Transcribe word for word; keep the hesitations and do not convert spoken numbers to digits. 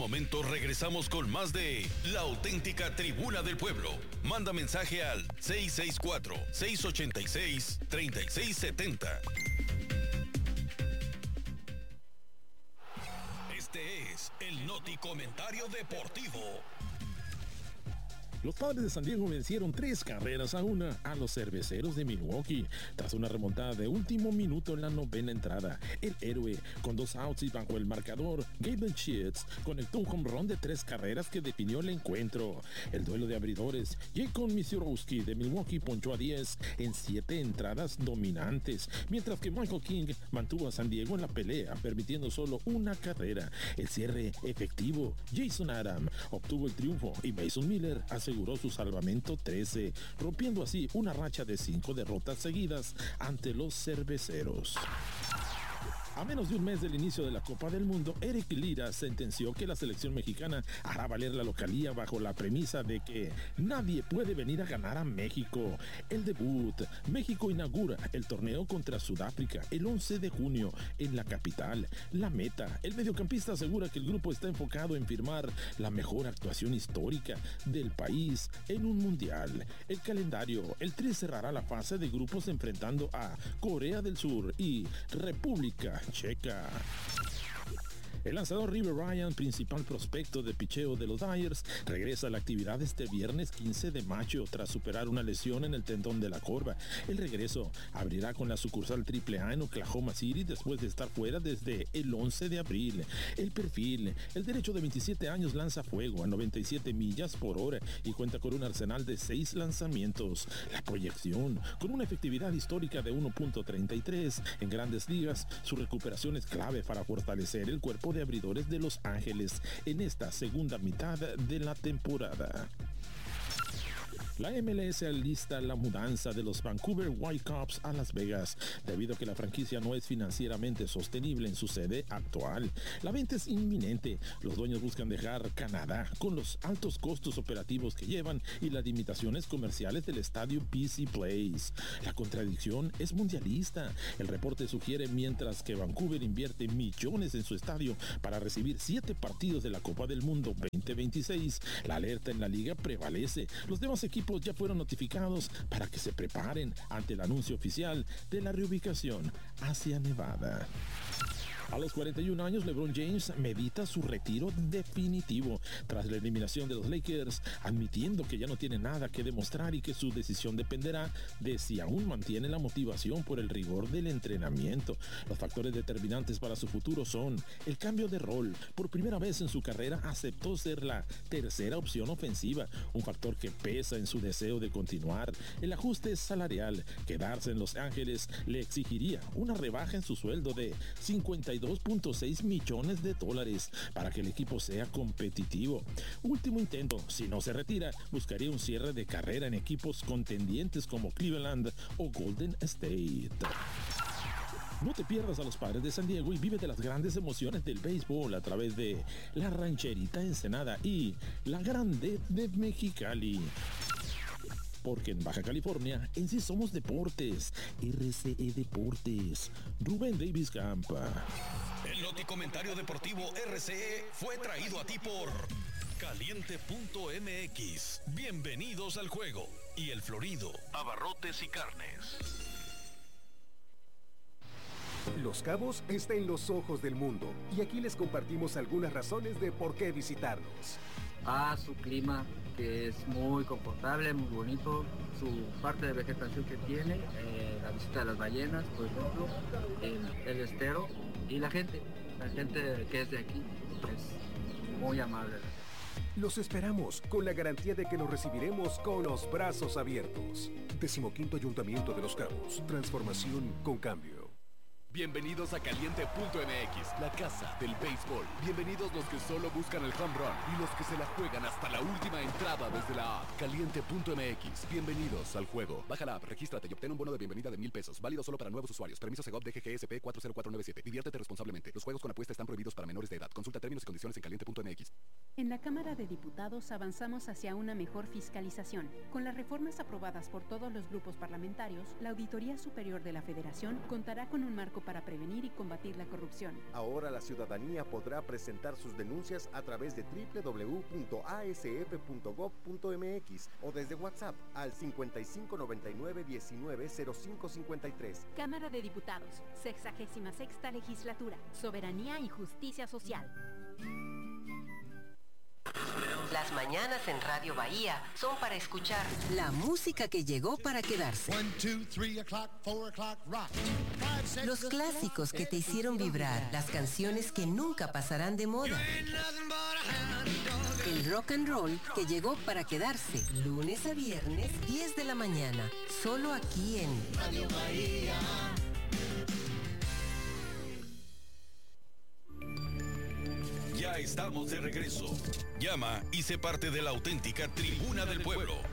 momento regresamos con más de La Auténtica Tribuna del Pueblo. Manda mensaje al seis seis cuatro, seis ocho seis, tres seis siete cero. Este es el Noti Comentario Deportivo. Los Padres de San Diego vencieron tres carreras a una a los Cerveceros de Milwaukee. Tras una remontada de último minuto en la novena entrada, el héroe, con dos outs y bajo el marcador, Gavin Sheets conectó un home run de tres carreras que definió el encuentro. El duelo de abridores, Jacob Misiorowski de Milwaukee ponchó a diez en siete entradas dominantes, mientras que Michael King mantuvo a San Diego en la pelea, permitiendo solo una carrera. El cierre efectivo, Jason Adam obtuvo el triunfo y Mason Miller aseguró aseguró su salvamento trece, rompiendo así una racha de cinco derrotas seguidas ante los Cerveceros. A menos de un mes del inicio de la Copa del Mundo, Eric Lira sentenció que la selección mexicana hará valer la localía bajo la premisa de que nadie puede venir a ganar a México. El debut, México inaugura el torneo contra Sudáfrica el once de junio en la capital. La meta, el mediocampista asegura que el grupo está enfocado en firmar la mejor actuación histórica del país en un mundial. El calendario, el Tri cerrará la fase de grupos enfrentando a Corea del Sur y República Checa. El lanzador River Ryan, principal prospecto de picheo de los Dyers, regresa a la actividad este viernes quince de mayo tras superar una lesión en el tendón de la corva. El regreso abrirá con la sucursal triple A en Oklahoma City después de estar fuera desde el once de abril. El perfil, el derecho de veintisiete años lanza fuego a noventa y siete millas por hora y cuenta con un arsenal de seis lanzamientos. La proyección, con una efectividad histórica de uno punto treinta y tres en grandes ligas, su recuperación es clave para fortalecer el cuerpo de abridores de Los Ángeles en esta segunda mitad de la temporada. La M L S alista la mudanza de los Vancouver Whitecaps a Las Vegas, debido a que la franquicia no es financieramente sostenible en su sede actual. La venta es inminente. Los dueños buscan dejar Canadá con los altos costos operativos que llevan y las limitaciones comerciales del estadio P C Place. La contradicción es mundialista. El reporte sugiere mientras que Vancouver invierte millones en su estadio para recibir siete partidos de la Copa del Mundo veinte veintiséis, la alerta en la liga prevalece. Los demás equipos ya fueron notificados para que se preparen ante el anuncio oficial de la reubicación hacia Nevada. A los cuarenta y un años, LeBron James medita su retiro definitivo tras la eliminación de los Lakers, admitiendo que ya no tiene nada que demostrar y que su decisión dependerá de si aún mantiene la motivación por el rigor del entrenamiento. Los factores determinantes para su futuro son el cambio de rol. Por primera vez en su carrera aceptó ser la tercera opción ofensiva, un factor que pesa en su deseo de continuar. El ajuste salarial. Quedarse en Los Ángeles le exigiría una rebaja en su sueldo de cincuenta y dos punto seis millones de dólares para que el equipo sea competitivo. Último intento, si no se retira, buscaría un cierre de carrera en equipos contendientes como Cleveland o Golden State. No te pierdas a los Padres de San Diego y vive de las grandes emociones del béisbol a través de La Rancherita Ensenada y La Grande de Mexicali. Porque en Baja California, en sí somos deportes. R C E Deportes. Rubén Davis Campa. El Noti Comentario Deportivo R C E fue traído a ti por Caliente punto M X. Bienvenidos al juego. Y El Florido, abarrotes y carnes. Los Cabos está en los ojos del mundo y aquí les compartimos algunas razones de por qué visitarnos. Ah, su clima, que es muy confortable, muy bonito, su parte de vegetación que tiene, eh, la visita de las ballenas, por ejemplo, el, el estero y la gente, la gente que es de aquí, es muy amable. Los esperamos con la garantía de que los recibiremos con los brazos abiertos. Decimoquinto Ayuntamiento de Los Cabos, transformación con cambio. Bienvenidos a Caliente punto M X, la casa del béisbol. Bienvenidos los que solo buscan el home run y los que se la juegan hasta la última entrada desde la app. Caliente punto M X, bienvenidos al juego. Baja la app, regístrate y obtén un bono de bienvenida de mil pesos. Válido solo para nuevos usuarios. Permiso Segov D G G S P cuatro cero cuatro nueve siete. Diviértete responsablemente. Los juegos con apuesta están prohibidos para menores de edad. Consulta términos y condiciones en Caliente punto M X. En la Cámara de Diputados avanzamos hacia una mejor fiscalización. Con las reformas aprobadas por todos los grupos parlamentarios, la Auditoría Superior de la Federación contará con un marco para prevenir y combatir la corrupción. Ahora la ciudadanía podrá presentar sus denuncias a través de doble u doble u doble u punto a s f punto gob punto m x o desde WhatsApp al cincuenta y cinco noventa y nueve diecinueve cero cinco cincuenta y tres. Cámara de Diputados, sexagésima sexta legislatura, soberanía y justicia social. Las mañanas en Radio Bahía son para escuchar la música que llegó para quedarse. Los clásicos que te hicieron vibrar, las canciones que nunca pasarán de moda. El rock and roll que llegó para quedarse, lunes a viernes, diez de la mañana, solo aquí en Radio Bahía. Ya estamos de regreso. Llama y sé parte de la auténtica Tribuna del Pueblo.